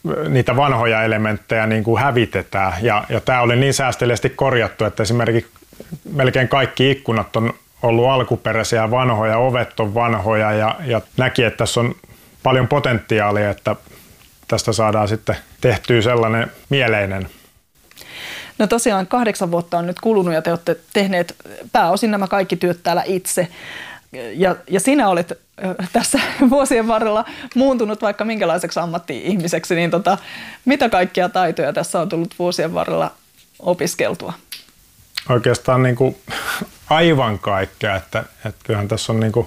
niitä vanhoja elementtejä niin kuin hävitetään. Ja tämä oli niin säästeliästi korjattu, että esimerkiksi melkein kaikki ikkunat on ollut alkuperäisiä vanhoja, ovet on vanhoja ja näki, että tässä on paljon potentiaalia, että tästä saadaan sitten tehtyä sellainen mieleinen. No tosiaan 8 vuotta on nyt kulunut ja te olette tehneet pääosin nämä kaikki työt täällä itse. Ja sinä olet tässä vuosien varrella muuntunut vaikka minkälaiseksi ammatti-ihmiseksi, niin mitä kaikkia taitoja tässä on tullut vuosien varrella opiskeltua? Oikeastaan niin kuin aivan kaikkea, että kyllähän tässä on niin kuin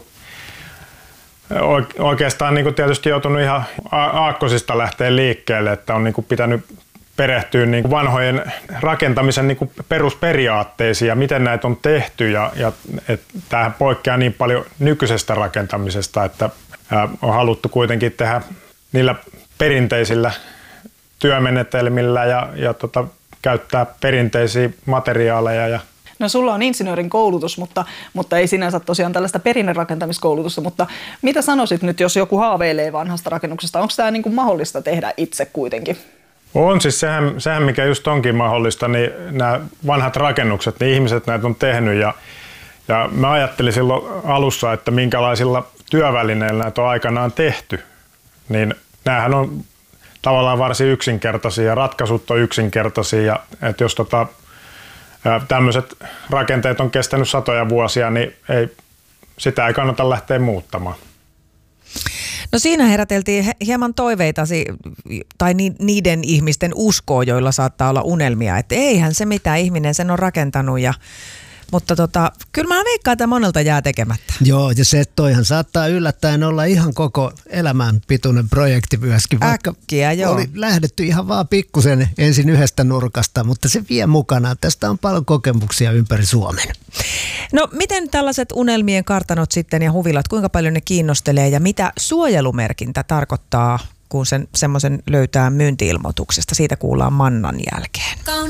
oikeastaan niin kuin tietysti joutunut ihan aakkosista lähteä liikkeelle, että on niin kuin pitänyt perehtyä niin kuin vanhojen rakentamisen niin kuin perusperiaatteisiin ja miten näitä on tehty. Ja tämähän poikkeaa niin paljon nykyisestä rakentamisesta, että on haluttu kuitenkin tehdä niillä perinteisillä työmenetelmillä ja käyttää perinteisiä materiaaleja. No sulla on insinöörin koulutus, mutta ei sinänsä tosiaan tällaista perinnerakentamiskoulutusta, mutta mitä sanoisit nyt, jos joku haaveilee vanhasta rakennuksesta? Onko tämä niin kuin mahdollista tehdä itse kuitenkin? On siis sehän mikä just onkin mahdollista, niin nämä vanhat rakennukset, niin ihmiset näitä on tehnyt ja mä ajattelin silloin alussa, että minkälaisilla työvälineillä näitä on aikanaan tehty, niin näähän on tavallaan varsin yksinkertaisia ja ratkaisut on yksinkertaisia ja että jos tämmöiset rakenteet on kestänyt satoja vuosia, niin sitä ei kannata lähteä muuttamaan. No siinä heräteltiin hieman toiveitasi tai niiden ihmisten uskoa, joilla saattaa olla unelmia, että eihän se mitään, ihminen sen on rakentanut mutta kyllä mä veikkaan, että monelta jää tekemättä. Joo, ja se toihan saattaa yllättäen olla ihan koko elämän pituinen projekti myöskin. Vaikka oli lähdetty ihan vaan pikkusen ensin yhdestä nurkasta, mutta se vie mukanaan. Tästä on paljon kokemuksia ympäri Suomen. No miten tällaiset unelmien kartanot sitten ja huvilat, kuinka paljon ne kiinnostelee ja mitä suojelumerkintä tarkoittaa, kun semmoisen löytää myynti-ilmoituksesta? Siitä kuullaan Mannan jälkeen.